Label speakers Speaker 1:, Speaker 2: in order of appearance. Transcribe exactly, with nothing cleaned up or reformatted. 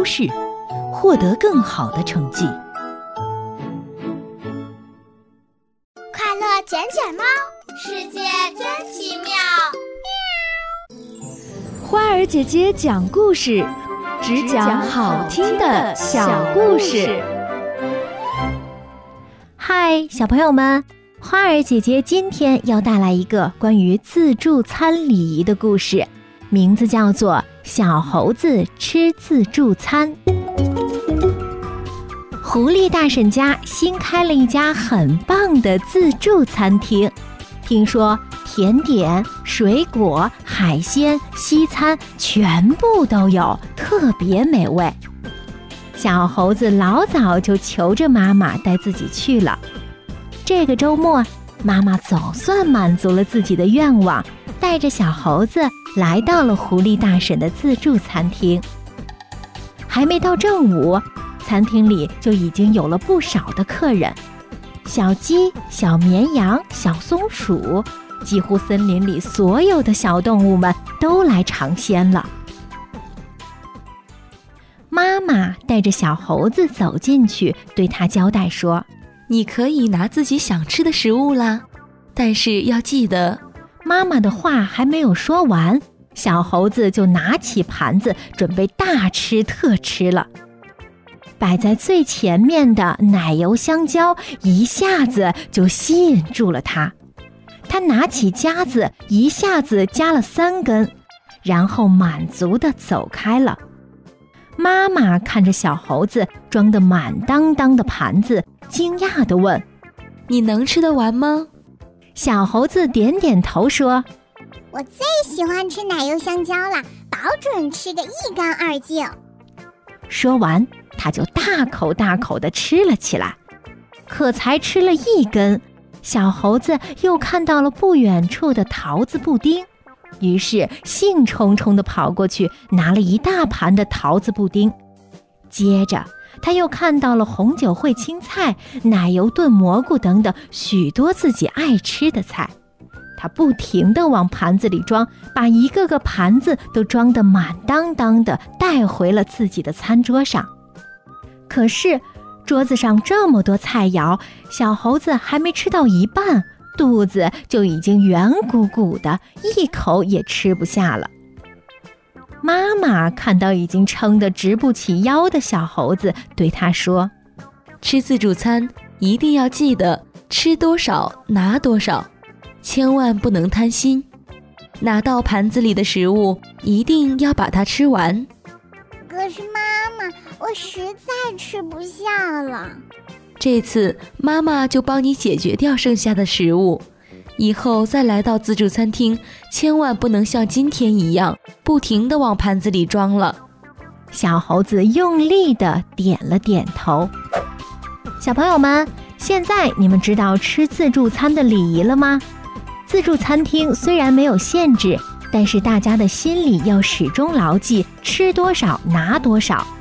Speaker 1: 优势，获得更好的成绩。
Speaker 2: 快乐卷卷猫，世界真奇妙。
Speaker 3: 花儿姐姐讲故事，只讲好听的小故事。
Speaker 4: 嗨，小朋友们，花儿姐姐今天要带来一个关于自助餐礼仪的故事，名字叫做《小猴子吃自助餐》。狐狸大婶家新开了一家很棒的自助餐厅，听说甜点、水果、海鲜、西餐全部都有，特别美味。小猴子老早就求着妈妈带自己去了。这个周末，妈妈总算满足了自己的愿望，带着小猴子来到了狐狸大婶的自助餐厅。还没到正午，餐厅里就已经有了不少的客人，小鸡、小绵羊、小松鼠，几乎森林里所有的小动物们都来尝鲜了。妈妈带着小猴子走进去，对他交代说：
Speaker 5: 你可以拿自己想吃的食物啦，但是要记得……
Speaker 4: 妈妈的话还没有说完，小猴子就拿起盘子准备大吃特吃了。摆在最前面的奶油香蕉一下子就吸引住了他，他拿起夹子一下子夹了三根，然后满足地走开了。妈妈看着小猴子装得满当当的盘子，惊讶地问：
Speaker 5: 你能吃得完吗？
Speaker 4: 小猴子点点头说：
Speaker 2: 我最喜欢吃奶油香蕉了，保准吃个一干二净。
Speaker 4: 说完，他就大口大口地吃了起来。可才吃了一根，小猴子又看到了不远处的桃子布丁，于是兴冲冲地跑过去拿了一大盘的桃子布丁。接着他又看到了红酒烩青菜、奶油炖蘑菇等等许多自己爱吃的菜，他不停地往盘子里装，把一个个盘子都装得满当当的，带回了自己的餐桌上。可是桌子上这么多菜肴，小猴子还没吃到一半，肚子就已经圆鼓鼓的，一口也吃不下了。妈妈看到已经撑得直不起腰的小猴子，对他说：
Speaker 5: 吃自助餐一定要记得吃多少拿多少，千万不能贪心，拿到盘子里的食物一定要把它吃完。
Speaker 2: 可是妈妈，我实在吃不下了。
Speaker 5: 这次妈妈就帮你解决掉剩下的食物，以后再来到自助餐厅，千万不能像今天一样不停地往盘子里装了。
Speaker 4: 小猴子用力地点了点头。小朋友们，现在你们知道吃自助餐的礼仪了吗？自助餐厅虽然没有限制，但是大家的心里要始终牢记吃多少拿多少。